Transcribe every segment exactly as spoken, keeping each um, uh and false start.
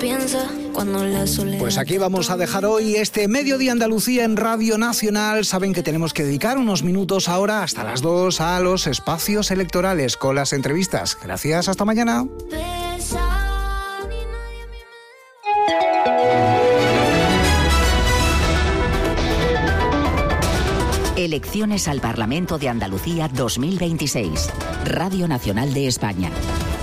piensa cuando la soledad... Pues aquí vamos a dejar hoy este Mediodía Andalucía en Radio Nacional. Saben que tenemos que dedicar unos minutos ahora hasta las dos a los espacios electorales con las entrevistas. Gracias, hasta mañana. Elecciones al Parlamento de Andalucía dos mil veintiséis. Radio Nacional de España.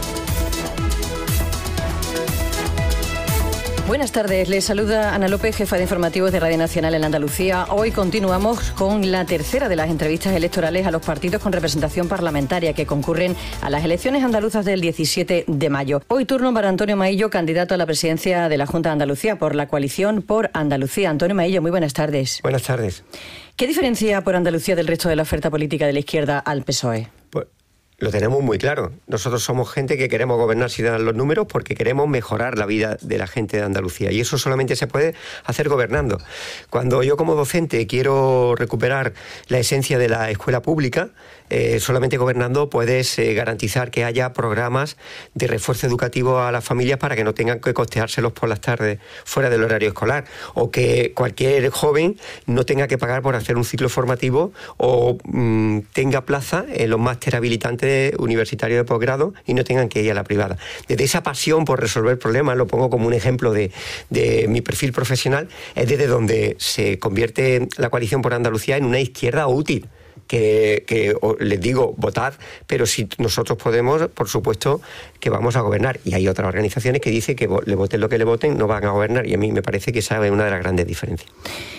Buenas tardes, les saluda Ana López, jefa de informativos de Radio Nacional en Andalucía. Hoy continuamos con la tercera de las entrevistas electorales a los partidos con representación parlamentaria que concurren a las elecciones andaluzas del diecisiete de mayo. Hoy turno para Antonio Maillo, candidato a la presidencia de la Junta de Andalucía por la coalición por Andalucía. Antonio Maillo, muy buenas tardes. Buenas tardes. ¿Qué diferencia por Andalucía del resto de la oferta política de la izquierda al P S O E? Pues lo tenemos muy claro. Nosotros somos gente que queremos gobernar si dan los números porque queremos mejorar la vida de la gente de Andalucía. Y eso solamente se puede hacer gobernando. Cuando yo como docente quiero recuperar la esencia de la escuela pública, eh, solamente gobernando puedes eh, garantizar que haya programas de refuerzo educativo a las familias para que no tengan que costeárselos por las tardes fuera del horario escolar. O que cualquier joven no tenga que pagar por hacer un ciclo formativo o mmm, tenga plaza en los máster habilitantes universitario de posgrado y no tengan que ir a la privada. Desde esa pasión por resolver problemas, lo pongo como un ejemplo de, de mi perfil profesional, es desde donde se convierte la coalición por Andalucía en una izquierda útil. Que, que les digo, votad, pero si nosotros podemos, por supuesto que vamos a gobernar. Y hay otras organizaciones que dicen que le voten lo que le voten, no van a gobernar, y a mí me parece que esa es una de las grandes diferencias.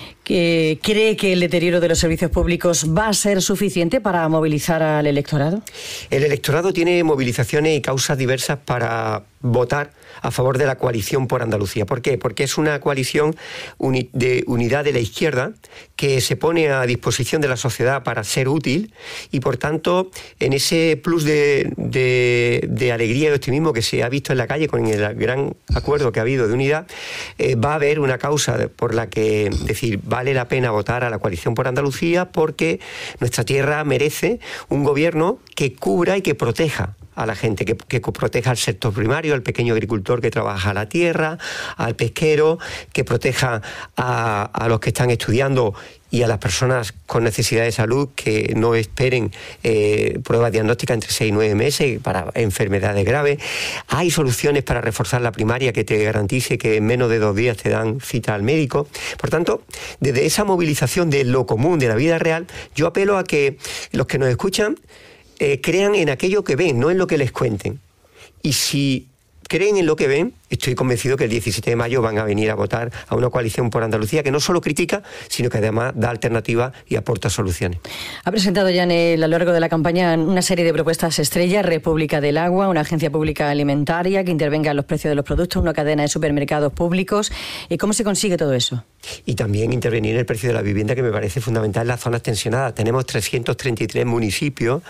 ¿Cree que el deterioro de los servicios públicos va a ser suficiente para movilizar al electorado? El electorado tiene movilizaciones y causas diversas para votar a favor de la coalición por Andalucía. ¿Por qué? Porque es una coalición uni- de unidad de la izquierda que se pone a disposición de la sociedad para ser útil y, por tanto, en ese plus de, de, de alegría y optimismo que se ha visto en la calle con el gran acuerdo que ha habido de unidad, eh, va a haber una causa por la que decir vale la pena votar a la coalición por Andalucía porque nuestra tierra merece un gobierno que cubra y que proteja a la gente, que, que proteja al sector primario, al pequeño agricultor que trabaja la tierra, al pesquero, que proteja a, a los que están estudiando y a las personas con necesidad de salud que no esperen eh, pruebas diagnósticas entre seis y nueve meses para enfermedades graves. Hay soluciones para reforzar la primaria que te garantice que en menos de dos días te dan cita al médico. Por tanto, desde esa movilización de lo común, de la vida real, yo apelo a que los que nos escuchan Eh, crean en aquello que ven, no en lo que les cuenten. Y si creen en lo que ven, estoy convencido que el diecisiete de mayo van a venir a votar a una coalición por Andalucía que no solo critica, sino que además da alternativas y aporta soluciones. Ha presentado ya en el, a lo largo de la campaña una serie de propuestas estrella: República del Agua, una agencia pública alimentaria que intervenga en los precios de los productos, una cadena de supermercados públicos. ¿Y cómo se consigue todo eso? Y también intervenir en el precio de la vivienda, que me parece fundamental en las zonas tensionadas. Tenemos trescientos treinta y tres municipios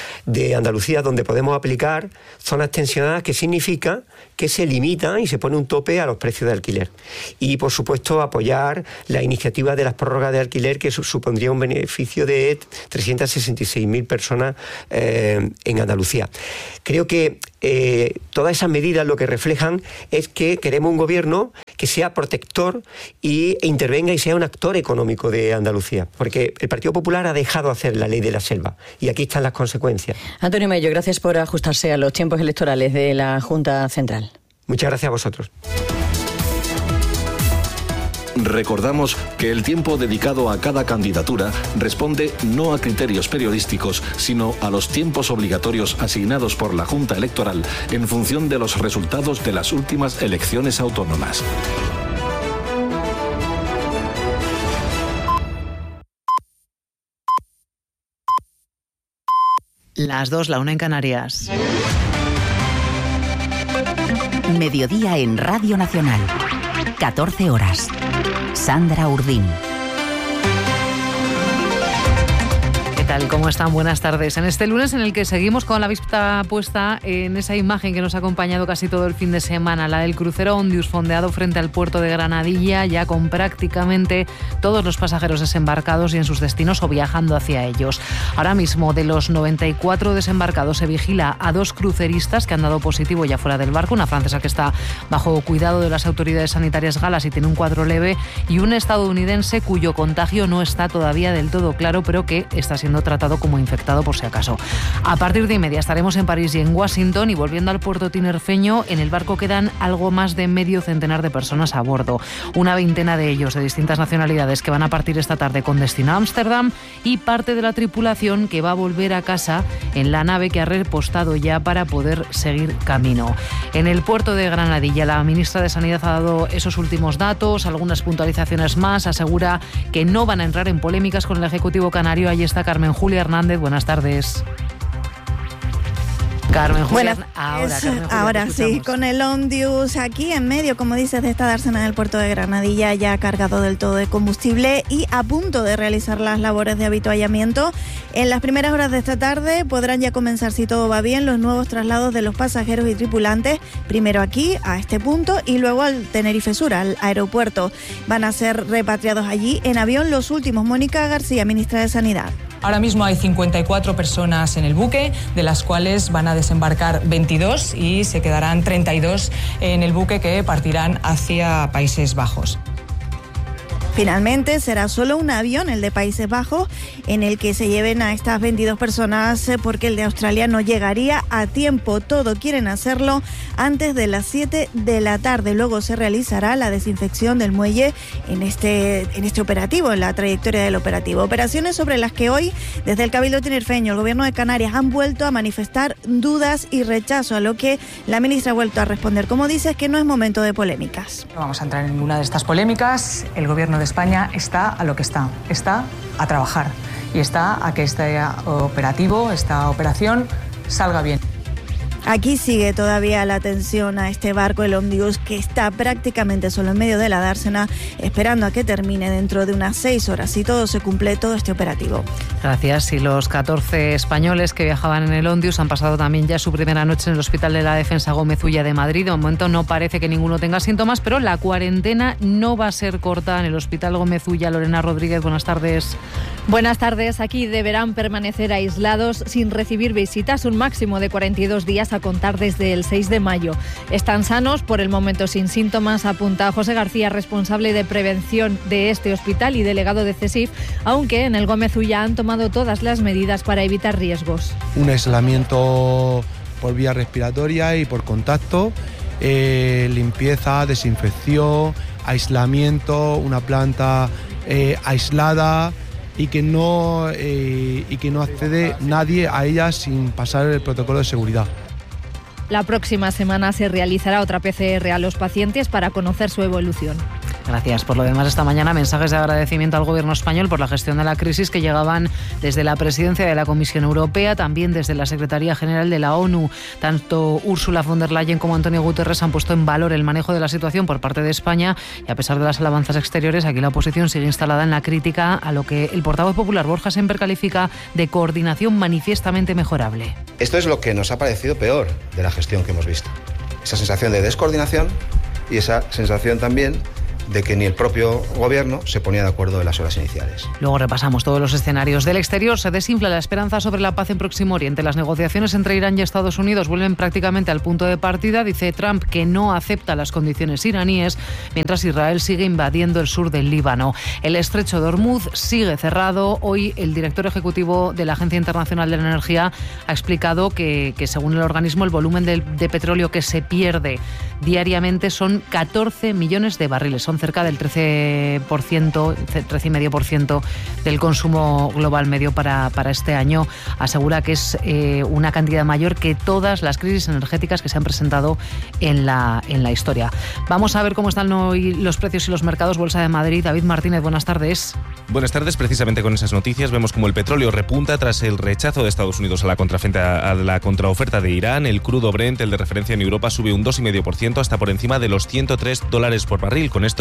de Andalucía donde podemos aplicar zonas tensionadas, que significa que se limita y se pone un tope a los precios de alquiler. Y, por supuesto, apoyar la iniciativa de las prórrogas de alquiler, que supondría un beneficio de trescientas sesenta y seis mil personas eh, en Andalucía. Creo que eh, todas esas medidas lo que reflejan es que queremos un gobierno que sea protector y e intervenga y sea un actor económico de Andalucía. Porque el Partido Popular ha dejado hacer la ley de la selva y aquí están las consecuencias. Antonio Maillo, gracias por ajustarse a los tiempos electorales de la Junta Central. Muchas gracias a vosotros. Recordamos que el tiempo dedicado a cada candidatura responde no a criterios periodísticos, sino a los tiempos obligatorios asignados por la Junta Electoral en función de los resultados de las últimas elecciones autónomas. Las dos, la una en Canarias. Mediodía en Radio Nacional. catorce horas. Sandra Urdín. ¿Qué tal? tal? ¿Cómo están? Buenas tardes. En este lunes en el que seguimos con la vista puesta en esa imagen que nos ha acompañado casi todo el fin de semana, la del crucero Ondius fondeado frente al puerto de Granadilla, ya con prácticamente todos los pasajeros desembarcados y en sus destinos o viajando hacia ellos. Ahora mismo, de los noventa y cuatro desembarcados, se vigila a dos cruceristas que han dado positivo ya fuera del barco, una francesa que está bajo cuidado de las autoridades sanitarias galas y tiene un cuadro leve, y un estadounidense cuyo contagio no está todavía del todo claro, pero que está siendo tratado como infectado por si acaso. A partir de y media estaremos en París y en Washington, y volviendo al puerto tinerfeño, en el barco quedan algo más de medio centenar de personas a bordo. Una veintena de ellos de distintas nacionalidades que van a partir esta tarde con destino a Ámsterdam, y parte de la tripulación que va a volver a casa en la nave que ha repostado ya para poder seguir camino. En el puerto de Granadilla, la ministra de Sanidad ha dado esos últimos datos, algunas puntualizaciones más, asegura que no van a entrar en polémicas con el Ejecutivo canario. Ahí está Carmen Julia Hernández. Buenas tardes. Carmen Julia, Buenas, ahora, Carmen Julia, ahora sí, con el Ondius aquí en medio, como dices, de esta dársena en el puerto de Granadilla, ya cargado del todo de combustible y a punto de realizar las labores de habituallamiento. En las primeras horas de esta tarde podrán ya comenzar, si todo va bien, los nuevos traslados de los pasajeros y tripulantes, primero aquí, a este punto, y luego al Tenerife Sur, al aeropuerto. Van a ser repatriados allí en avión los últimos. Mónica García, ministra de Sanidad. Ahora mismo hay cincuenta y cuatro personas en el buque, de las cuales van a desembarcar veintidós y se quedarán treinta y dos en el buque que partirán hacia Países Bajos. Finalmente será solo un avión, el de Países Bajos, en el que se lleven a estas veintidós personas, porque el de Australia no llegaría a tiempo. Todo quieren hacerlo antes de las siete de la tarde. Luego se realizará la desinfección del muelle en este, en este operativo, en la trayectoria del operativo. Operaciones sobre las que hoy, desde el Cabildo Tinerfeño, el Gobierno de Canarias, han vuelto a manifestar dudas y rechazo, a lo que la ministra ha vuelto a responder. Como dices, que no es momento de polémicas. No vamos a entrar en ninguna de estas polémicas. El Gobierno de España está a lo que está, está a trabajar y está a que este operativo, esta operación salga bien. Aquí sigue todavía la atención a este barco, el Ondius, que está prácticamente solo en medio de la dársena, esperando a que termine dentro de unas seis horas y todo se cumple, todo este operativo. Gracias. Y los catorce españoles que viajaban en el Ondius han pasado también ya su primera noche en el Hospital de la Defensa Gómez Ulla de Madrid. De momento no parece que ninguno tenga síntomas, pero la cuarentena no va a ser corta en el Hospital Gómez Ulla. Lorena Rodríguez, buenas tardes. Buenas tardes. Aquí deberán permanecer aislados sin recibir visitas un máximo de cuarenta y dos días a contar desde el seis de mayo. Están sanos, por el momento sin síntomas, apunta José García, responsable de prevención de este hospital y delegado de CESIF, aunque en el Gómez Ulla han tomado todas las medidas para evitar riesgos. Un aislamiento por vía respiratoria y por contacto, eh, limpieza, desinfección, aislamiento, una planta eh, aislada, y que no eh, y que no accede nadie a ella sin pasar el protocolo de seguridad. La próxima semana se realizará otra P C R a los pacientes para conocer su evolución. Gracias. Por lo demás, esta mañana mensajes de agradecimiento al Gobierno español por la gestión de la crisis que llegaban desde la presidencia de la Comisión Europea, también desde la Secretaría General de la ONU. Tanto Ursula von der Leyen como Antonio Guterres han puesto en valor el manejo de la situación por parte de España, y a pesar de las alabanzas exteriores, aquí la oposición sigue instalada en la crítica a lo que el portavoz popular Borja Semper califica de coordinación manifiestamente mejorable. Esto es lo que nos ha parecido peor de la gestión que hemos visto. Esa sensación de descoordinación y esa sensación también de que ni el propio gobierno se ponía de acuerdo en las horas iniciales. Luego repasamos todos los escenarios. Del exterior se desinfla la esperanza sobre la paz en Próximo Oriente. Las negociaciones entre Irán y Estados Unidos vuelven prácticamente al punto de partida. Dice Trump que no acepta las condiciones iraníes, mientras Israel sigue invadiendo el sur del Líbano. El estrecho de Hormuz sigue cerrado. Hoy el director ejecutivo de la Agencia Internacional de la Energía ha explicado que, que según el organismo, el volumen de, de petróleo que se pierde diariamente son catorce millones de barriles. Son cerca del trece por ciento, trece coma cinco por ciento del consumo global medio para, para este año. Asegura que es eh, una cantidad mayor que todas las crisis energéticas que se han presentado en la, en la historia. Vamos a ver cómo están hoy los precios y los mercados. Bolsa de Madrid. David Martínez, buenas tardes. Buenas tardes. Precisamente con esas noticias vemos como el petróleo repunta tras el rechazo de Estados Unidos a la, a la contraoferta de Irán. El crudo Brent, el de referencia en Europa, sube un dos coma cinco por ciento hasta por encima de los ciento tres dólares por barril. Con esto,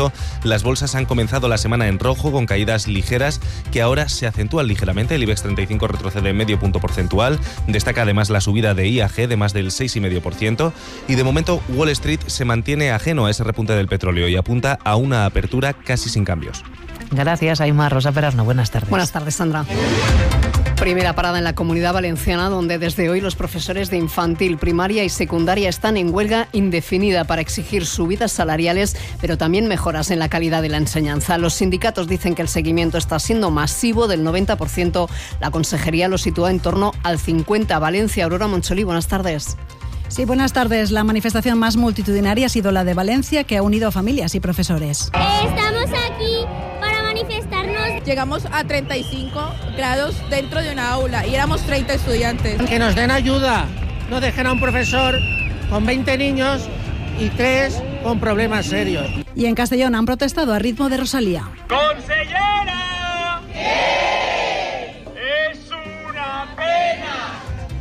momento, las bolsas han comenzado la semana en rojo con caídas ligeras que ahora se acentúan ligeramente. El IBEX treinta y cinco retrocede medio punto porcentual. Destaca además la subida de I A G de más del seis coma cinco por ciento. Y de momento Wall Street se mantiene ajeno a ese repunte del petróleo y apunta a una apertura casi sin cambios. Gracias, Aymar. Rosa Perasno, buenas tardes. Buenas tardes, Sandra. Primera parada en la Comunidad Valenciana, donde desde hoy los profesores de infantil, primaria y secundaria están en huelga indefinida para exigir subidas salariales, pero también mejoras en la calidad de la enseñanza. Los sindicatos dicen que el seguimiento está siendo masivo, del noventa por ciento. La consejería lo sitúa en torno al cincuenta por ciento. Valencia, Aurora Moncholí, buenas tardes. Sí, buenas tardes. La manifestación más multitudinaria ha sido la de Valencia, que ha unido a familias y profesores. Estamos aquí para manifestarnos. Llegamos a treinta y cinco grados dentro de una aula y éramos treinta estudiantes. Que nos den ayuda, no dejen a un profesor con veinte niños y tres con problemas serios. Y en Castellón han protestado a ritmo de Rosalía. ¡Consellera! ¡Eh! ¡Es una pena!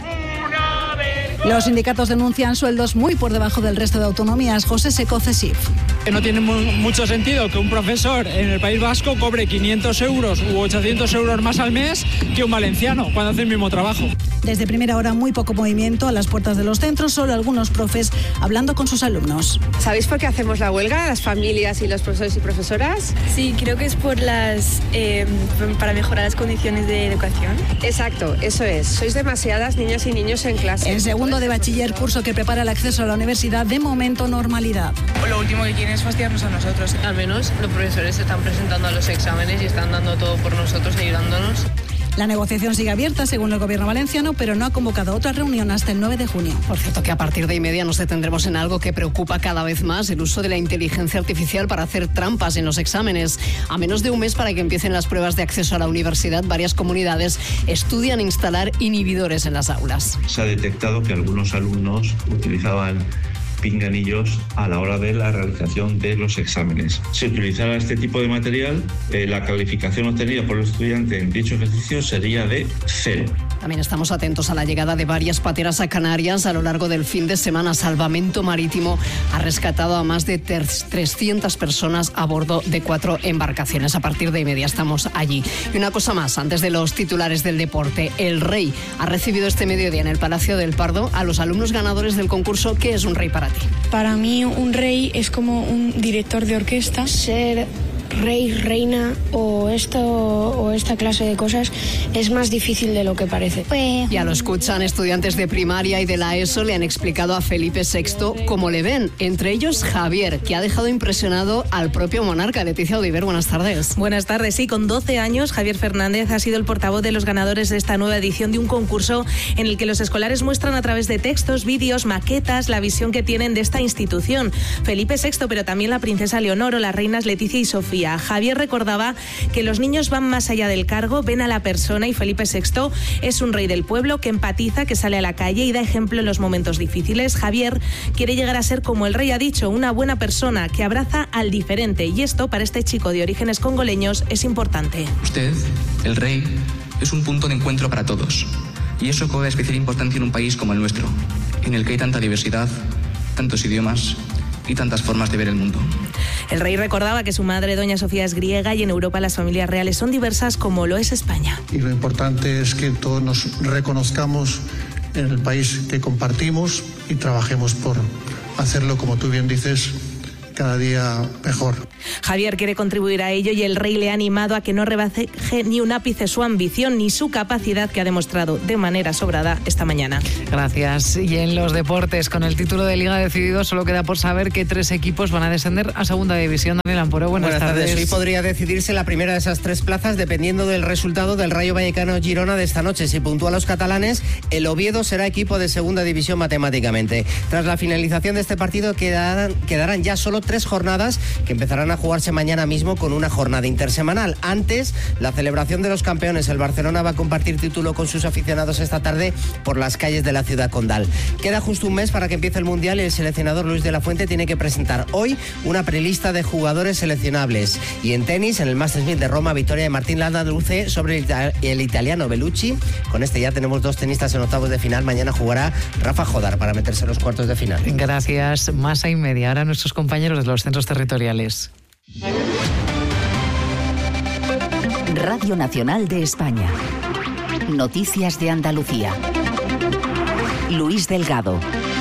¡Una vergüenza! Los sindicatos denuncian sueldos muy por debajo del resto de autonomías. José Seco, CESIF. No tiene mucho sentido que un profesor en el País Vasco cobre quinientos euros u ochocientos euros más al mes que un valenciano cuando hace el mismo trabajo. Desde primera hora muy poco movimiento a las puertas de los centros, solo algunos profes hablando con sus alumnos. ¿Sabéis por qué hacemos la huelga, las familias y los profesores y profesoras? Sí, creo que es por las eh, para mejorar las condiciones de educación. Exacto, eso es. Sois demasiadas niñas y niños en clase. El segundo de bachiller, curso que prepara el acceso a la universidad, de momento normalidad. Lo último que quieren es fastidiarnos a nosotros. Al menos los profesores se están presentando a los exámenes y están dando todo por nosotros, ayudándonos. La negociación sigue abierta, según el gobierno valenciano, pero no ha convocado otra reunión hasta el nueve de junio. Por cierto, que a partir de y media nos detendremos en algo que preocupa cada vez más: el uso de la inteligencia artificial para hacer trampas en los exámenes. A menos de un mes para que empiecen las pruebas de acceso a la universidad, varias comunidades estudian instalar inhibidores en las aulas. Se ha detectado que algunos alumnos utilizaban pinganillos a la hora de la realización de los exámenes. Si utilizara este tipo de material, eh, la calificación obtenida por el estudiante en dicho ejercicio sería de cero. También estamos atentos a la llegada de varias pateras a Canarias a lo largo del fin de semana. Salvamento Marítimo ha rescatado a más de trescientas personas a bordo de cuatro embarcaciones. A partir de y media estamos allí. Y una cosa más, antes de los titulares del deporte: el Rey ha recibido este mediodía en el Palacio del Pardo a los alumnos ganadores del concurso ¿Qué es un rey para ti? Para mí un rey es como un director de orquesta. Ser rey, reina o esto o esta clase de cosas es más difícil de lo que parece. Pues... Ya lo escuchan, estudiantes de primaria y de la ESO le han explicado a Felipe sexto cómo le ven. Entre ellos Javier, que ha dejado impresionado al propio monarca. Leticia Odiver, buenas tardes. Buenas tardes. Sí, con doce años, Javier Fernández ha sido el portavoz de los ganadores de esta nueva edición de un concurso en el que los escolares muestran a través de textos, vídeos, maquetas, la visión que tienen de esta institución. Felipe sexto, pero también la princesa Leonor o las reinas Leticia y Sofía. Javier recordaba que los niños van más allá del cargo, ven a la persona, y Felipe sexto es un rey del pueblo que empatiza, que sale a la calle y da ejemplo en los momentos difíciles. Javier quiere llegar a ser, como el rey ha dicho, una buena persona que abraza al diferente, y esto para este chico de orígenes congoleños es importante. Usted, el rey, es un punto de encuentro para todos, y eso cobra especial importancia en un país como el nuestro, en el que hay tanta diversidad, tantos idiomas y tantas formas de ver el mundo. El rey recordaba que su madre, doña Sofía, es griega y en Europa las familias reales son diversas, como lo es España. Y lo importante es que todos nos reconozcamos en el país que compartimos y trabajemos por hacerlo, como tú bien dices, cada día mejor. Javier quiere contribuir a ello y el rey le ha animado a que no rebaje ni un ápice su ambición ni su capacidad, que ha demostrado de manera sobrada esta mañana. Gracias. Y en los deportes, con el título de Liga decidido, solo queda por saber que tres equipos van a descender a Segunda División. Daniel Amporo, buenas, buenas tardes. tardes. Hoy podría decidirse la primera de esas tres plazas dependiendo del resultado del Rayo Vallecano-Girona de esta noche. Si puntúan los catalanes, el Oviedo será equipo de Segunda División matemáticamente. Tras la finalización de este partido quedarán, quedarán ya solo tres jornadas que empezarán a jugarse mañana mismo con una jornada intersemanal. Antes, la celebración de los campeones. El Barcelona va a compartir título con sus aficionados esta tarde por las calles de la ciudad condal. Queda justo un mes para que empiece el Mundial y el seleccionador Luis de la Fuente tiene que presentar hoy una prelista de jugadores seleccionables. Y en tenis, en el Masters mil de Roma, victoria de Martín Landaluce sobre el, ita- el italiano Bellucci. Con este ya tenemos dos tenistas en octavos de final. Mañana jugará Rafa Jodar para meterse en los cuartos de final. Gracias. Más a y media. Ahora nuestros compañeros de los centros territoriales. Radio Nacional de España. Noticias de Andalucía. Luis Delgado.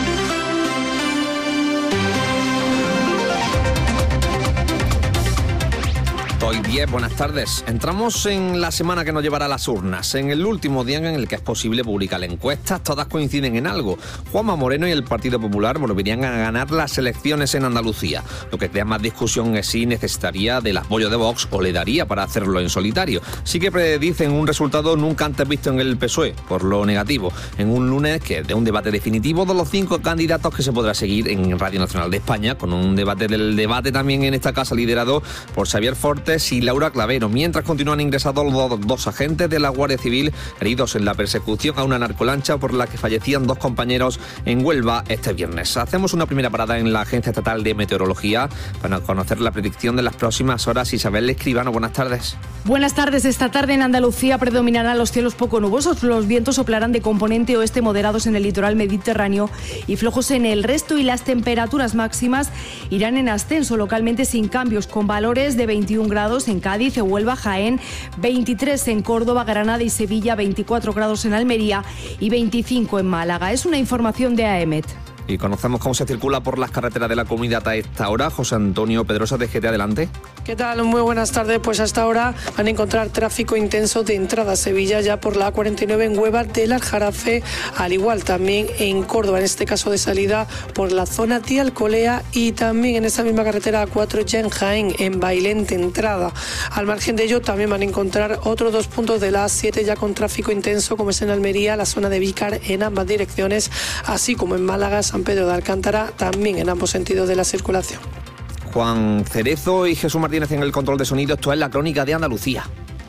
Hoy diez, buenas tardes. Entramos en la semana que nos llevará a las urnas, en el último día en el que es posible publicar encuestas. Todas coinciden en algo. Juanma Moreno y el Partido Popular volverían a ganar las elecciones en Andalucía. Lo que crea más discusión es si necesitaría del apoyo de Vox o le daría para hacerlo en solitario. Sí que predicen un resultado nunca antes visto en el P S O E, por lo negativo, en un lunes que es de un debate definitivo de los cinco candidatos que se podrá seguir en Radio Nacional de España, con un debate del debate también en esta casa liderado por Xavier Fortes y Laura Clavero, mientras continúan ingresados los dos, dos agentes de la Guardia Civil heridos en la persecución a una narcolancha por la que fallecían dos compañeros en Huelva este viernes. Hacemos una primera parada en la Agencia Estatal de Meteorología para conocer la predicción de las próximas horas. Isabel Escribano, buenas tardes. Buenas tardes. Esta tarde en Andalucía predominarán los cielos poco nubosos. Los vientos soplarán de componente oeste moderados en el litoral mediterráneo y flojos en el resto, y las temperaturas máximas irán en ascenso, localmente sin cambios, con valores de veintiún grados en Cádiz, Huelva, Jaén, veintitrés en Córdoba, Granada y Sevilla, veinticuatro grados en Almería y veinticinco en Málaga. Es una información de A E M E T. Y conocemos cómo se circula por las carreteras de la comunidad a esta hora. José Antonio Pedrosa, de G T, adelante. ¿Qué tal? Muy buenas tardes. Pues hasta ahora van a encontrar tráfico intenso de entrada a Sevilla, ya por la A cuarenta y nueve en Huelva del Aljarafe, al igual también en Córdoba, en este caso de salida por la zona de Alcolea, y también en esa misma carretera A cuatro ya en Jaén, en Bailén de entrada. Al margen de ello también van a encontrar otros dos puntos de la A siete ya con tráfico intenso, como es en Almería, la zona de Vícar en ambas direcciones, así como en Málaga, San Pedro de Alcántara, también en ambos sentidos de la circulación. Juan Cerezo y Jesús Martínez en el control de sonido. Esto es la Crónica de Andalucía.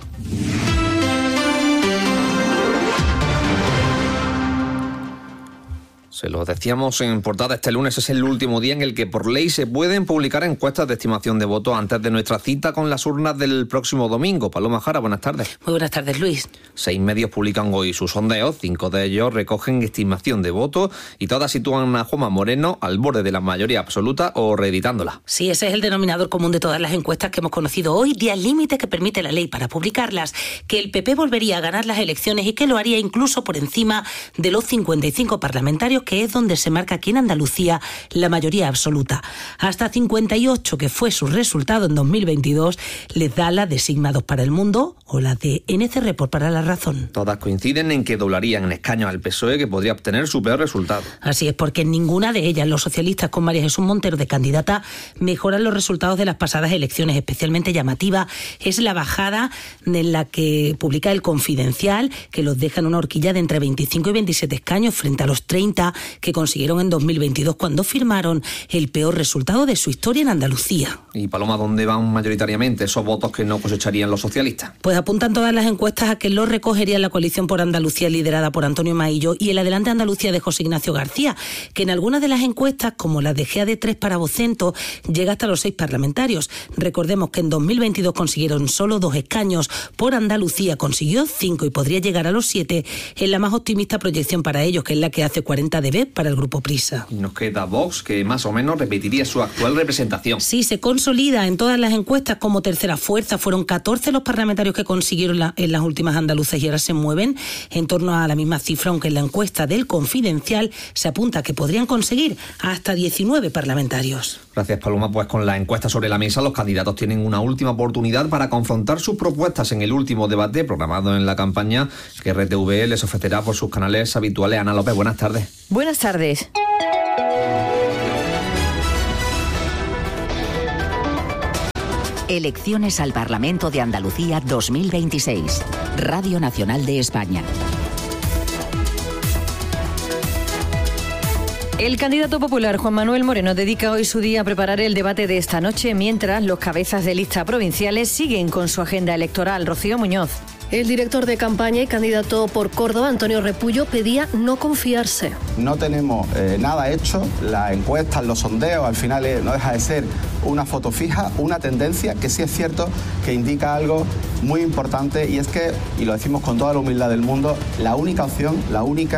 Se lo decíamos en portada, este lunes es el último día en el que por ley se pueden publicar encuestas de estimación de voto antes de nuestra cita con las urnas del próximo domingo. Paloma Jara, buenas tardes. Muy buenas tardes, Luis. Seis medios publican hoy sus sondeos, cinco de ellos recogen estimación de voto y todas sitúan a Juanma Moreno al borde de la mayoría absoluta o reeditándola. Sí, ese es el denominador común de todas las encuestas que hemos conocido hoy, día límite que permite la ley para publicarlas, que el P P volvería a ganar las elecciones y que lo haría incluso por encima de los cincuenta y cinco parlamentarios, que es donde se marca aquí en Andalucía la mayoría absoluta. Hasta cincuenta y ocho, que fue su resultado en dos mil veintidós, les da la de Sigma dos para El Mundo o la de N C Report para La Razón. Todas coinciden en que doblarían en escaños al P S O E, que podría obtener su peor resultado. Así es, porque en ninguna de ellas los socialistas con María Jesús Montero de candidata mejoran los resultados de las pasadas elecciones. Especialmente llamativa es la bajada en la que publica El Confidencial, que los deja en una horquilla de entre veinticinco y veintisiete escaños frente a los treinta que consiguieron en dos mil veintidós, cuando firmaron el peor resultado de su historia en Andalucía. Y Paloma, ¿dónde van mayoritariamente esos votos que no cosecharían los socialistas? Pues apuntan todas las encuestas a que los recogería la coalición por Andalucía liderada por Antonio Maillo y el Adelante Andalucía de José Ignacio García, que en algunas de las encuestas, como la de G A D tres para Vocento, llega hasta los seis parlamentarios. Recordemos que en dos mil veintidós consiguieron solo dos escaños. Por Andalucía consiguió cinco y podría llegar a los siete en la más optimista proyección para ellos, que es la que hace cuarenta D B para el Grupo Prisa. Y nos queda Vox, que más o menos repetiría su actual representación. Sí, se consolida en todas las encuestas como tercera fuerza. Fueron catorce los parlamentarios que consiguieron la, en las últimas andaluzas, y ahora se mueven en torno a la misma cifra, aunque en la encuesta del Confidencial se apunta que podrían conseguir hasta diecinueve parlamentarios. Gracias, Paloma. Pues con la encuesta sobre la mesa, los candidatos tienen una última oportunidad para confrontar sus propuestas en el último debate programado en la campaña que R T V les ofrecerá por sus canales habituales. Ana López, buenas tardes. Buenas tardes. Elecciones al Parlamento de Andalucía dos mil veintiséis. Radio Nacional de España. El candidato popular Juan Manuel Moreno dedica hoy su día a preparar el debate de esta noche, mientras los cabezas de lista provinciales siguen con su agenda electoral. Rocío Muñoz. El director de campaña y candidato por Córdoba, Antonio Repullo, pedía no confiarse. No tenemos eh, nada hecho, las encuestas, los sondeos, al final eh, no deja de ser una foto fija, una tendencia que sí es cierto que indica algo muy importante, y es que, y lo decimos con toda la humildad del mundo, la única opción, la única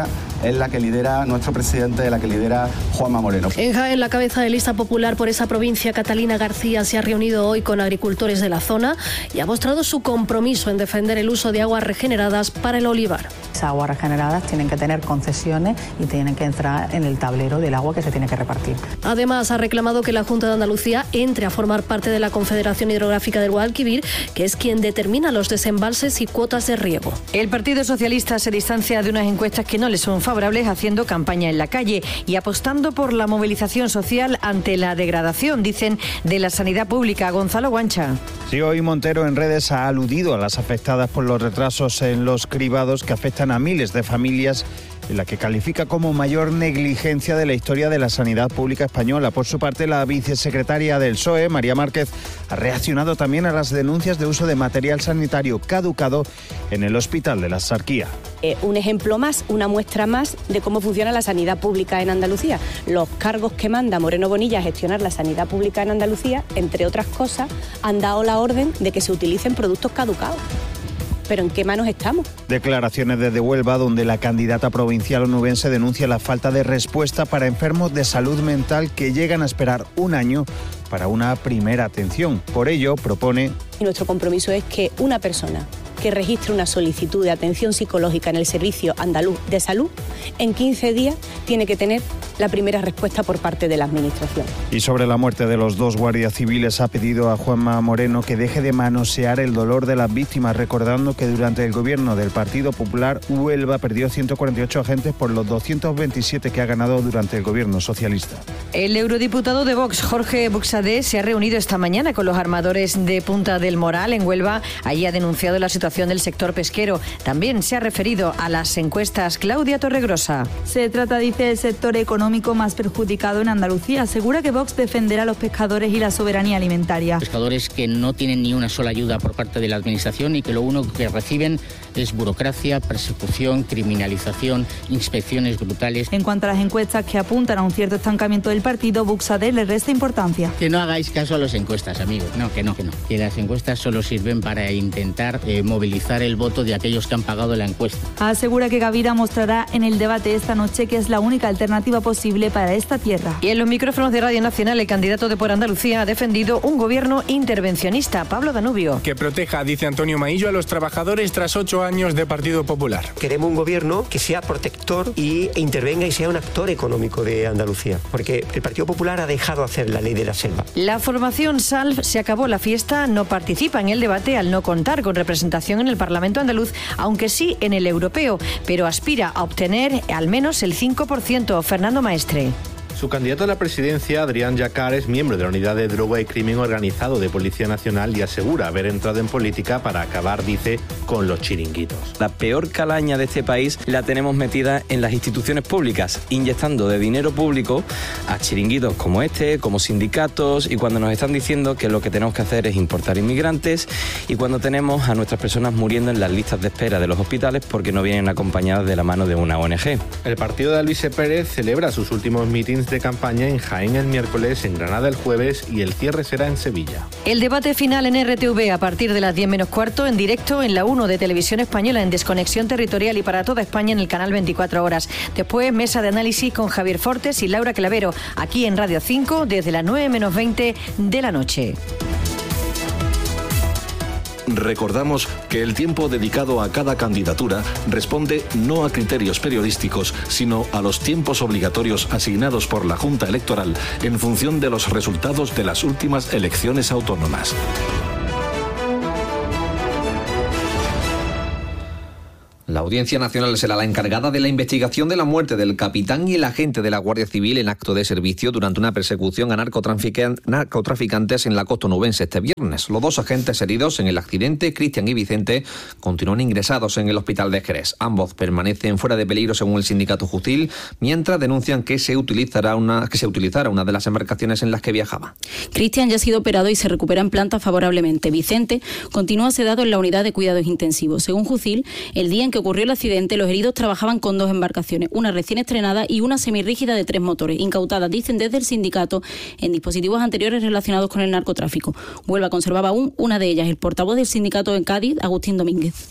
es la que lidera nuestro presidente, la que lidera Juanma Moreno. En Jaén, la cabeza de lista popular por esa provincia, Catalina García, se ha reunido hoy con agricultores de la zona y ha mostrado su compromiso en defender el uso de aguas regeneradas para el olivar. Esas aguas regeneradas tienen que tener concesiones y tienen que entrar en el tablero del agua que se tiene que repartir. Además, ha reclamado que la Junta de Andalucía entre a formar parte de la Confederación Hidrográfica del Guadalquivir, que es quien determina los desembalses y cuotas de riego. El Partido Socialista se distancia de unas encuestas que no le son favorables, haciendo campaña en la calle y apostando por la movilización social ante la degradación, dicen, de la sanidad pública. Gonzalo Guancha. Sí, hoy Montero en redes ha aludido a las afectadas por los retrasos en los cribados que afectan a miles de familias, en la que califica como mayor negligencia de la historia de la sanidad pública española. Por su parte, la vicesecretaria del P S O E, María Márquez, ha reaccionado también a las denuncias de uso de material sanitario caducado en el Hospital de la Sarquía. Eh, un ejemplo más, una muestra más de cómo funciona la sanidad pública en Andalucía. Los cargos que manda Moreno Bonilla a gestionar la sanidad pública en Andalucía, entre otras cosas, han dado la orden de que se utilicen productos caducados. ¿Pero en qué manos estamos? Declaraciones desde Huelva, donde la candidata provincial onubense denuncia la falta de respuesta para enfermos de salud mental que llegan a esperar un año para una primera atención. Por ello, propone... Y nuestro compromiso es que una persona que registre una solicitud de atención psicológica en el Servicio Andaluz de Salud, en quince días tiene que tener la primera respuesta por parte de la Administración. Y sobre la muerte de los dos guardias civiles, ha pedido a Juanma Moreno que deje de manosear el dolor de las víctimas, recordando que durante el gobierno del Partido Popular, Huelva perdió ciento cuarenta y ocho agentes por los doscientos veintisiete que ha ganado durante el gobierno socialista. El eurodiputado de Vox, Jorge Buxadé, se ha reunido esta mañana con los armadores de Punta del Moral, en Huelva. Allí ha denunciado la situación del sector pesquero. También se ha referido a las encuestas. Claudia Torregrosa. Se trata, dice, del sector económico más perjudicado en Andalucía. Asegura que Vox defenderá a los pescadores y la soberanía alimentaria. Pescadores que no tienen ni una sola ayuda por parte de la Administración y que lo único que reciben es burocracia, persecución, criminalización, inspecciones brutales. En cuanto a las encuestas que apuntan a un cierto estancamiento del partido, Buxadé le resta importancia. Que no hagáis caso a las encuestas, amigos. No, que no, que no. Que las encuestas solo sirven para intentar eh, movilizar el voto de aquellos que han pagado la encuesta. Asegura que Gavira mostrará en el debate esta noche que es la única alternativa posible para esta tierra. Y en los micrófonos de Radio Nacional, el candidato de Por Andalucía ha defendido un gobierno intervencionista. Pablo Danubio. Que proteja, dice Antonio Maillo, a los trabajadores tras ocho años de Partido Popular. Queremos un gobierno que sea protector y e intervenga y sea un actor económico de Andalucía, porque el Partido Popular ha dejado hacer la ley de la selva. La formación S A L F se acabó la fiesta, no participa en el debate al no contar con representación en el Parlamento andaluz, aunque sí en el europeo, pero aspira a obtener al menos el cinco por ciento. Fernando Maestre. Su candidato a la presidencia, Adrián Yacar, es miembro de la Unidad de Droga y Crimen Organizado de Policía Nacional y asegura haber entrado en política para acabar, dice, con los chiringuitos. La peor calaña de este país la tenemos metida en las instituciones públicas, inyectando de dinero público a chiringuitos como este, como sindicatos, y cuando nos están diciendo que lo que tenemos que hacer es importar inmigrantes, y cuando tenemos a nuestras personas muriendo en las listas de espera de los hospitales porque no vienen acompañadas de la mano de una O N G. El partido de Alvise Pérez celebra sus últimos mítines de campaña en Jaén el miércoles, en Granada el jueves y el cierre será en Sevilla. El debate final en R T V a partir de las diez menos cuarto, en directo en la uno de Televisión Española, en Desconexión Territorial y para toda España en el canal veinticuatro horas. Después, mesa de análisis con Javier Fortes y Laura Clavero, aquí en Radio cinco desde las nueve menos veinte de la noche. Recordamos que el tiempo dedicado a cada candidatura responde no a criterios periodísticos, sino a los tiempos obligatorios asignados por la Junta Electoral en función de los resultados de las últimas elecciones autónomas. La Audiencia Nacional será la encargada de la investigación de la muerte del capitán y el agente de la Guardia Civil en acto de servicio durante una persecución a narcotraficantes en la costa onubense este viernes. Los dos agentes heridos en el accidente, Cristian y Vicente, continúan ingresados en el hospital de Jerez. Ambos permanecen fuera de peligro según el sindicato Jucil, mientras denuncian que se utilizará una, que se utilizara una de las embarcaciones en las que viajaba. Cristian ya ha sido operado y se recupera en planta favorablemente. Vicente continúa sedado en la unidad de cuidados intensivos. Según Jucil, el día en que ocurrió el accidente, los heridos trabajaban con dos embarcaciones, una recién estrenada y una semirrígida de tres motores, incautadas, dicen desde el sindicato, en dispositivos anteriores relacionados con el narcotráfico. Huelva conservaba aún una de ellas. El portavoz del sindicato en Cádiz, Agustín Domínguez.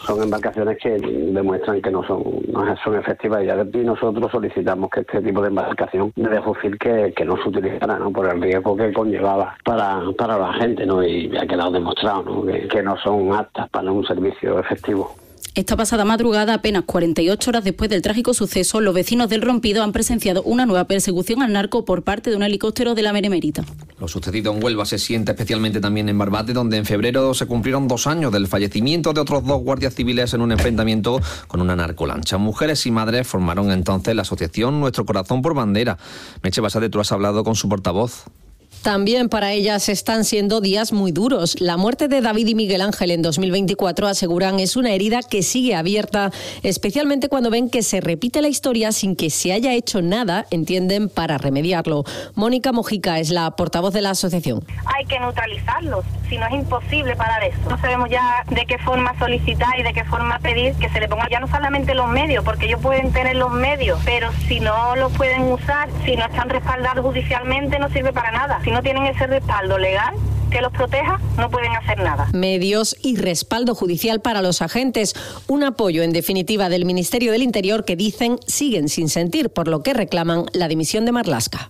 son embarcaciones que demuestran que no son, no son efectivas y nosotros solicitamos que este tipo de embarcación de Dejofil que, que no se utilizara, ¿no? Por el riesgo que conllevaba para, para la gente, ¿no? Y ha quedado demostrado, ¿no? Que, que no son aptas para un servicio efectivo. Esta pasada madrugada, apenas cuarenta y ocho horas después del trágico suceso, los vecinos del Rompido han presenciado una nueva persecución al narco por parte de un helicóptero de la Benemérita. Lo sucedido en Huelva se siente especialmente también en Barbate, donde en febrero se cumplieron dos años del fallecimiento de otros dos guardias civiles en un enfrentamiento con una narcolancha. Mujeres y madres formaron entonces la asociación Nuestro Corazón por Bandera. Meche Basade, tú has hablado con su portavoz. También para ellas están siendo días muy duros. La muerte de David y Miguel Ángel en dos mil veinticuatro, aseguran, es una herida que sigue abierta, especialmente cuando ven que se repite la historia sin que se haya hecho nada, entienden, para remediarlo. Mónica Mojica es la portavoz de la asociación. Hay que neutralizarlos, si no es imposible parar eso. No sabemos ya de qué forma solicitar y de qué forma pedir que se le ponga ya no solamente los medios, porque ellos pueden tener los medios, pero si no los pueden usar, si no están respaldados judicialmente, no sirve para nada. Si no tienen ese respaldo legal que los proteja, no pueden hacer nada. Medios y respaldo judicial para los agentes. Un apoyo, en definitiva, del Ministerio del Interior que dicen siguen sin sentir, por lo que reclaman la dimisión de Marlaska.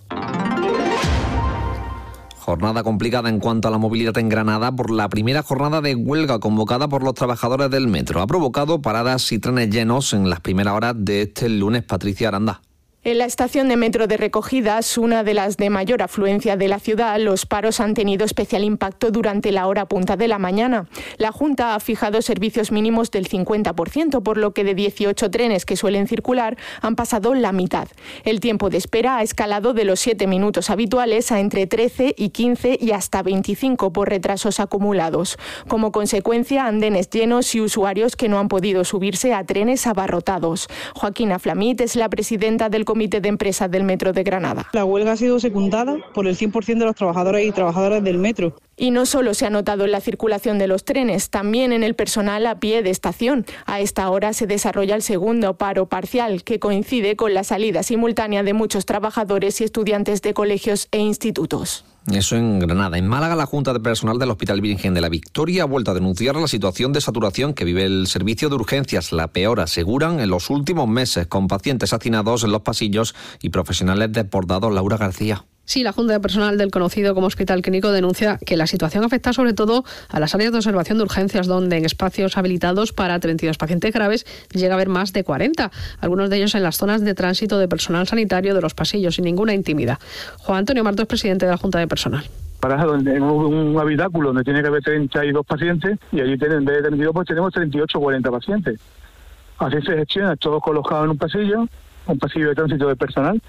Jornada complicada en cuanto a la movilidad en Granada por la primera jornada de huelga convocada por los trabajadores del metro. Ha provocado paradas y trenes llenos en las primeras horas de este lunes. Patricia Aranda. En la estación de metro de Recogidas, una de las de mayor afluencia de la ciudad, los paros han tenido especial impacto durante la hora punta de la mañana. La Junta ha fijado servicios mínimos del cincuenta por ciento, por lo que de dieciocho trenes que suelen circular han pasado la mitad. El tiempo de espera ha escalado de los siete minutos habituales a entre trece y quince y hasta veinticinco por retrasos acumulados. Como consecuencia, andenes llenos y usuarios que no han podido subirse a trenes abarrotados. Joaquina Flamit es la presidenta del Comité de Empresas del Metro de Granada. La huelga ha sido secundada por el cien por ciento de los trabajadores y trabajadoras del metro. Y no solo se ha notado en la circulación de los trenes, también en el personal a pie de estación. A esta hora se desarrolla el segundo paro parcial, que coincide con la salida simultánea de muchos trabajadores y estudiantes de colegios e institutos. Eso en Granada. En Málaga, la Junta de Personal del Hospital Virgen de la Victoria ha vuelto a denunciar la situación de saturación que vive el servicio de urgencias. La peor, aseguran, en los últimos meses, con pacientes hacinados en los pasillos y profesionales desbordados. Laura García. Sí, la Junta de Personal del conocido como Hospital Clínico denuncia que la situación afecta sobre todo a las áreas de observación de urgencias, donde en espacios habilitados para treinta y dos pacientes graves llega a haber más de cuarenta, algunos de ellos en las zonas de tránsito de personal sanitario de los pasillos, sin ninguna intimidad. Juan Antonio Marto es presidente de la Junta de Personal. Para en un habitáculo donde tiene que haber treinta y dos pacientes y allí en vez de treinta y dos pues tenemos treinta y ocho o cuarenta pacientes. Así se gestiona, todos colocados en un pasillo, un pasillo de tránsito de personal.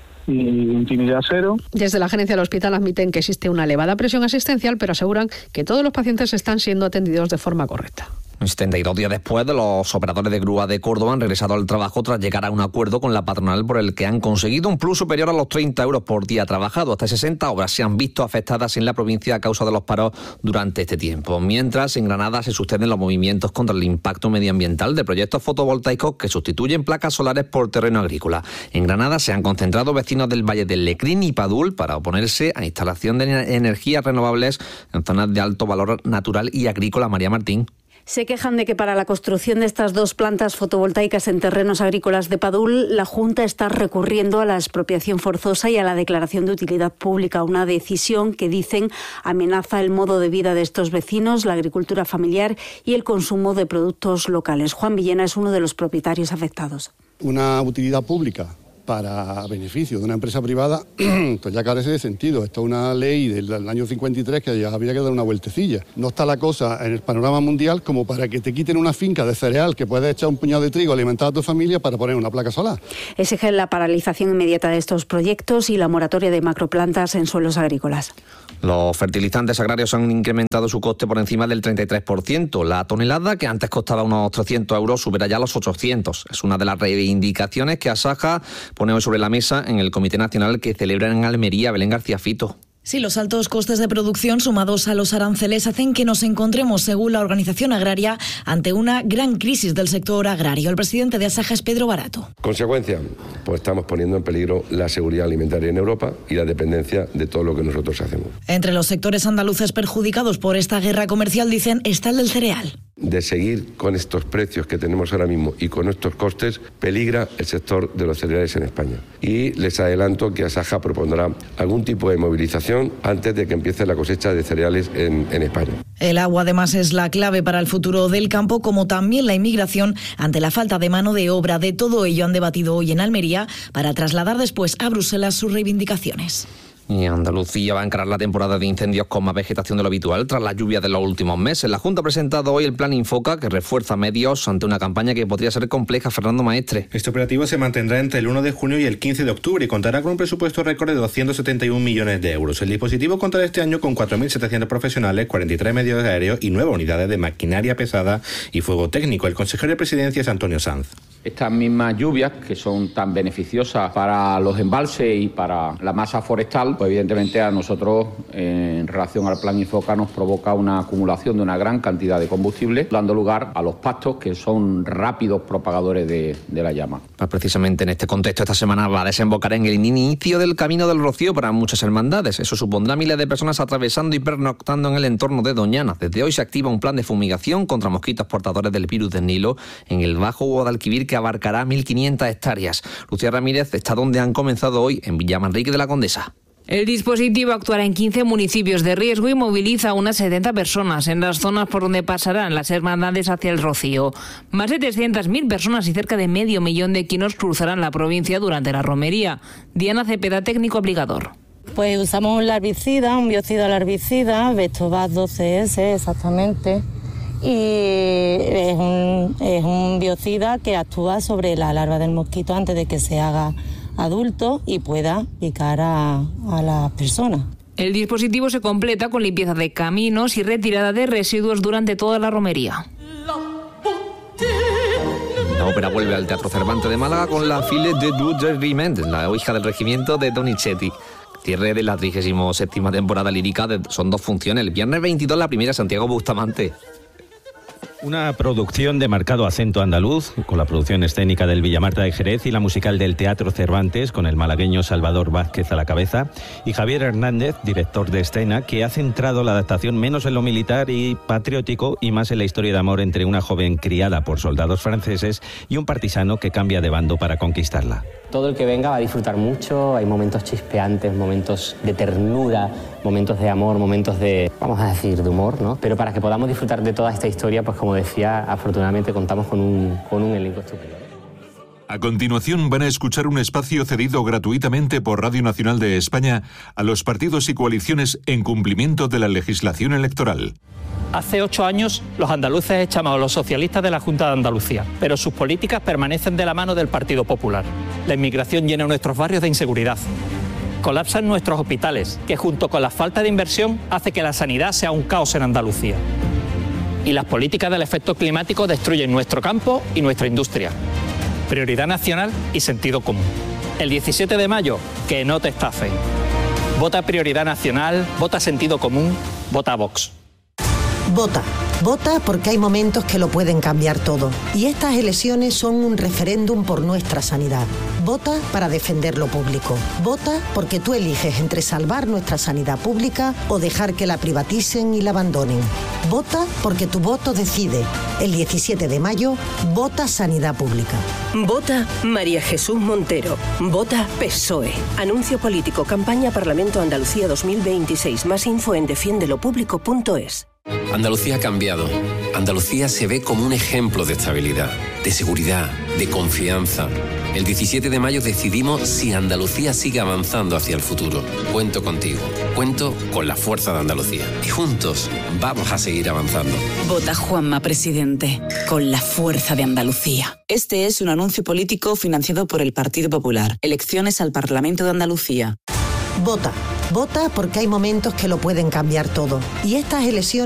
Y intimidad cero. Desde la gerencia del hospital admiten que existe una elevada presión asistencial, pero aseguran que todos los pacientes están siendo atendidos de forma correcta. setenta y dos días después, de los operadores de grúa de Córdoba han regresado al trabajo tras llegar a un acuerdo con la patronal por el que han conseguido un plus superior a los treinta euros por día trabajado. Hasta sesenta obras se han visto afectadas en la provincia a causa de los paros durante este tiempo. Mientras, en Granada se suceden los movimientos contra el impacto medioambiental de proyectos fotovoltaicos que sustituyen placas solares por terreno agrícola. En Granada se han concentrado vecinos del Valle del Lecrín y Padul para oponerse a instalación de energías renovables en zonas de alto valor natural y agrícola. María Martín. Se quejan de que para la construcción de estas dos plantas fotovoltaicas en terrenos agrícolas de Padul, la Junta está recurriendo a la expropiación forzosa y a la declaración de utilidad pública, una decisión que, dicen, amenaza el modo de vida de estos vecinos, la agricultura familiar y el consumo de productos locales. Juan Villena es uno de los propietarios afectados. Una utilidad pública para beneficio de una empresa privada, pues ya carece de sentido. Esto es una ley del año cincuenta y tres que ya habría que dar una vueltecilla. No está la cosa en el panorama mundial como para que te quiten una finca de cereal que puedes echar un puñado de trigo, alimentar a tu familia para poner una placa solar. Exigen la paralización inmediata de estos proyectos y la moratoria de macroplantas en suelos agrícolas. Los fertilizantes agrarios han incrementado su coste por encima del treinta y tres por ciento. La tonelada, que antes costaba unos trescientos euros, supera ya los ochocientos. Es una de las reivindicaciones que Asaja pone hoy sobre la mesa en el Comité Nacional que celebra en Almería. Belén García Fito. Sí, los altos costes de producción sumados a los aranceles hacen que nos encontremos, según la organización agraria, ante una gran crisis del sector agrario. El presidente de Asaja es Pedro Barato. Consecuencia, pues estamos poniendo en peligro la seguridad alimentaria en Europa y la dependencia de todo lo que nosotros hacemos. Entre los sectores andaluces perjudicados por esta guerra comercial, dicen, está el del cereal. De seguir con estos precios que tenemos ahora mismo y con estos costes, peligra el sector de los cereales en España. Y les adelanto que Asaja propondrá algún tipo de movilización antes de que empiece la cosecha de cereales en, en España. El agua además es la clave para el futuro del campo, como también la inmigración ante la falta de mano de obra. De todo ello han debatido hoy en Almería para trasladar después a Bruselas sus reivindicaciones. Y Andalucía va a encarar la temporada de incendios con más vegetación de lo habitual tras las lluvias de los últimos meses. La Junta ha presentado hoy el Plan Infoca, que refuerza medios ante una campaña que podría ser compleja. Fernando Maestre. Este operativo se mantendrá entre el uno de junio y el quince de octubre y contará con un presupuesto récord de doscientos setenta y un millones de euros. El dispositivo contará este año con cuatro mil setecientos profesionales, cuarenta y tres medios aéreos y nueve unidades de maquinaria pesada y fuego técnico. El consejero de Presidencia es Antonio Sanz. Estas mismas lluvias, que son tan beneficiosas para los embalses y para la masa forestal, pues evidentemente a nosotros, en relación al Plan Infoca, nos provoca una acumulación de una gran cantidad de combustible, dando lugar a los pastos, que son rápidos propagadores de, de la llama. Pues precisamente en este contexto, esta semana va a desembocar en el inicio del Camino del Rocío para muchas hermandades. Eso supondrá miles de personas atravesando y pernoctando en el entorno de Doñana. Desde hoy se activa un plan de fumigación contra mosquitos portadores del virus del Nilo en el Bajo Guadalquivir, que abarcará mil quinientas hectáreas. Lucía Ramírez está donde han comenzado hoy, en Villamanrique de la Condesa. El dispositivo actuará en quince municipios de riesgo y moviliza a unas setenta personas en las zonas por donde pasarán las hermandades hacia el Rocío. Más de trescientas mil personas y cerca de medio millón de equinos cruzarán la provincia durante la romería. Diana Cepeda, técnico apligador. Pues usamos un larvicida, un biocida larvicida, Vectobas doce ese exactamente. Y es un, es un biocida que actúa sobre la larva del mosquito antes de que se haga adulto y pueda picar a, a las personas. El dispositivo se completa con limpieza de caminos y retirada de residuos durante toda la romería. La ópera vuelve al Teatro Cervantes de Málaga con la Fille de du Regiment, la hija del regimiento de Donizetti. Cierre de la trigésima séptima temporada lírica, de, son dos funciones. El viernes veintidós la primera, Santiago Bustamante. Una producción de marcado acento andaluz, con la producción escénica del Villamarta de Jerez y la musical del Teatro Cervantes, con el malagueño Salvador Vázquez a la cabeza, y Javier Hernández, director de escena, que ha centrado la adaptación menos en lo militar y patriótico y más en la historia de amor entre una joven criada por soldados franceses y un partisano que cambia de bando para conquistarla. Todo el que venga va a disfrutar mucho, hay momentos chispeantes, momentos de ternura, momentos de amor, momentos de, vamos a decir, de humor, ¿no? Pero para que podamos disfrutar de toda esta historia, pues como decía, afortunadamente contamos con un, con un elenco estupendo. A continuación van a escuchar un espacio cedido gratuitamente por Radio Nacional de España a los partidos y coaliciones en cumplimiento de la legislación electoral. Hace ocho años los andaluces echamos a los socialistas de la Junta de Andalucía, pero sus políticas permanecen de la mano del Partido Popular. La inmigración llena nuestros barrios de inseguridad. Colapsan nuestros hospitales, que junto con la falta de inversión hace que la sanidad sea un caos en Andalucía. Y las políticas del efecto climático destruyen nuestro campo y nuestra industria. Prioridad nacional y sentido común. El diecisiete de mayo, que no te estafe. Vota Prioridad Nacional, vota Sentido Común, vota Vox. Vota. Vota porque hay momentos que lo pueden cambiar todo. Y estas elecciones son un referéndum por nuestra sanidad. Vota para defender lo público. Vota porque tú eliges entre salvar nuestra sanidad pública o dejar que la privaticen y la abandonen. Vota porque tu voto decide. El diecisiete de mayo, vota Sanidad Pública. Vota María Jesús Montero. Vota P S O E. Anuncio político. Campaña Parlamento Andalucía dos mil veintiséis. Más info en defiende lo público punto es. Andalucía ha cambiado. Andalucía se ve como un ejemplo de estabilidad, de seguridad, de confianza. El diecisiete de mayo decidimos si Andalucía sigue avanzando hacia el futuro. Cuento contigo. Cuento con la fuerza de Andalucía. Y juntos vamos a seguir avanzando. Vota Juanma Presidente, con la fuerza de Andalucía. Este es un anuncio político financiado por el Partido Popular. Elecciones al Parlamento de Andalucía. Vota. Vota porque hay momentos que lo pueden cambiar todo. Y estas elecciones